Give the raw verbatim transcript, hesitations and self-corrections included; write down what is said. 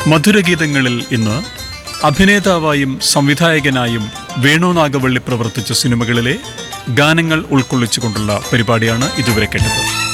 മധുരഗീതങ്ങളിൽ ഇന്ന് അഭിനേതാവായും സംവിധായകനായും വേണു നാഗവള്ളി പ്രവർത്തിച്ച സിനിമകളിലെ ഗാനങ്ങൾ ഉൾക്കൊള്ളിച്ചുകൊണ്ടുള്ള പരിപാടിയാണ് ഇതുവരെ കേട്ടത്.